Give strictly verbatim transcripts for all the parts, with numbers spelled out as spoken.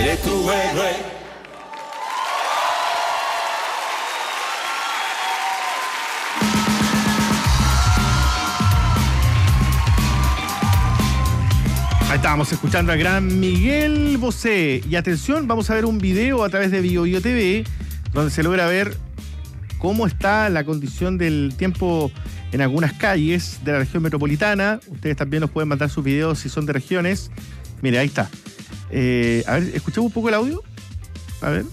seré tu héroe. Ahí estábamos escuchando al gran Miguel Bosé. Y atención, vamos a ver un video a través de Bio Bio T V, donde se logra ver cómo está la condición del tiempo en algunas calles de la región metropolitana. Ustedes también nos pueden mandar sus videos si son de regiones. Mire, ahí está. Eh, a ver, escuchemos un poco el audio. A ver.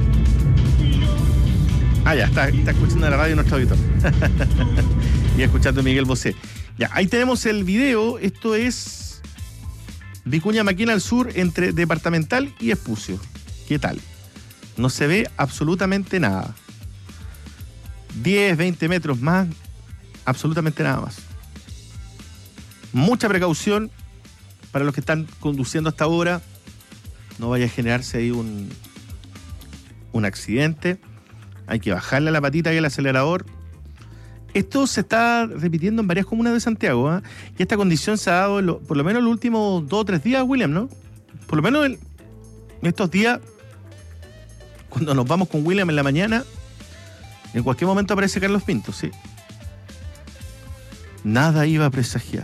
Ah, ya, está, está escuchando la radio nuestro auditor. Y escuchando a Miguel Bosé. Ya, ahí tenemos el video. Esto es Vicuña Maquena al sur, entre Departamental y Espucio. ¿Qué tal? No se ve absolutamente nada. diez, veinte metros más, absolutamente nada más. Mucha precaución para los que están conduciendo hasta ahora. No vaya a generarse ahí un, un accidente. Hay que bajarle a la patita y al acelerador. Esto se está repitiendo en varias comunas de Santiago, ¿eh? Y esta condición se ha dado en lo, por lo menos en los últimos dos o tres días, William, ¿no? Por lo menos en estos días, cuando nos vamos con William en la mañana, en cualquier momento aparece Carlos Pinto, ¿sí? Nada iba a presagiar.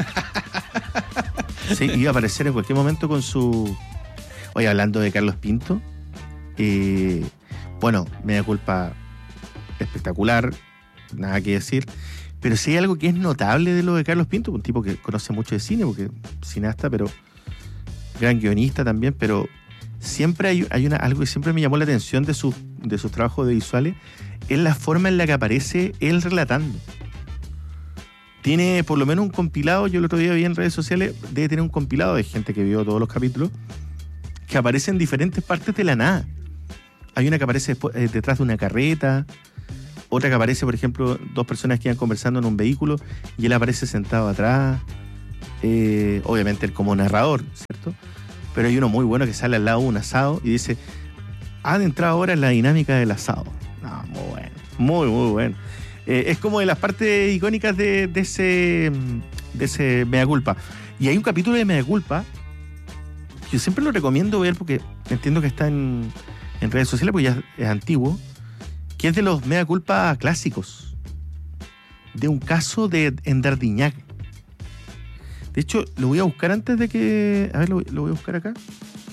Sí, iba a aparecer en cualquier momento con su... Oye, hablando de Carlos Pinto, eh, bueno, me da culpa espectacular, nada que decir, pero sí hay algo que es notable de lo de Carlos Pinto, un tipo que conoce mucho de cine, porque cineasta, pero gran guionista también, pero siempre hay, hay una, algo que siempre me llamó la atención de sus, de sus trabajos audiovisuales, es la forma en la que aparece él relatando. Tiene por lo menos un compilado, yo el otro día vi en redes sociales, debe tener un compilado de gente que vio todos los capítulos, que aparece en diferentes partes de la nada. Hay una que aparece después, eh, detrás de una carreta, otra que aparece, por ejemplo, dos personas que iban conversando en un vehículo y él aparece sentado atrás, eh, obviamente él como narrador, ¿cierto? Pero hay uno muy bueno que sale al lado de un asado y dice, han entrado ahora en la dinámica del asado. No, muy bueno, muy, muy bueno. Eh, es como de las partes icónicas de, de ese de ese Mea Culpa. Y hay un capítulo de Mea Culpa que yo siempre lo recomiendo ver porque entiendo que está en, en redes sociales porque ya es antiguo, que es de los Mea Culpa clásicos, de un caso de en Dardiñac. De hecho, lo voy a buscar antes de que... A ver, lo, lo voy a buscar acá.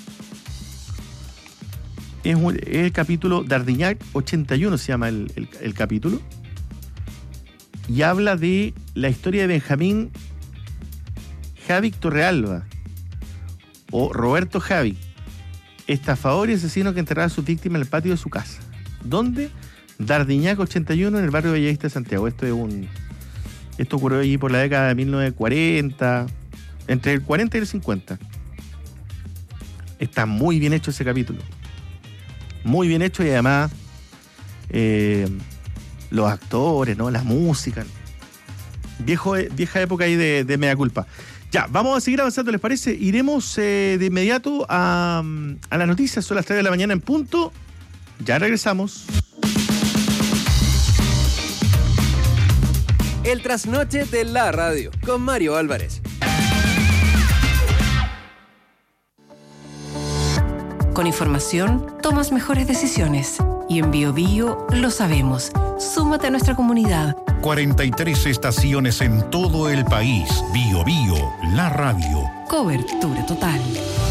Es, un, es el capítulo Dardiñac ochenta y uno, se llama el, el, el capítulo. Y habla de la historia de Benjamín Javic Torrealba, o Roberto Javic, estafador y asesino que enterraba a sus víctimas en el patio de su casa. ¿Dónde? Dardiñac ochenta y uno, en el barrio Bellavista de Santiago. Esto es un... Esto ocurrió allí por la década de mil novecientos cuarenta, entre el cuarenta y el cincuenta. Está muy bien hecho ese capítulo. Muy bien hecho y además eh, los actores, ¿no? La música. Viejo, vieja época ahí de, de Mea Culpa. Ya, vamos a seguir avanzando, ¿les parece? Iremos eh, de inmediato a, a las noticias. Son las tres de la mañana en punto. Ya regresamos. El trasnoche de la radio, con Mario Álvarez. Con información, tomas mejores decisiones. Y en Bio Bio lo sabemos. Súmate a nuestra comunidad. cuarenta y tres estaciones en todo el país. Bio Bio, la radio. Cobertura total.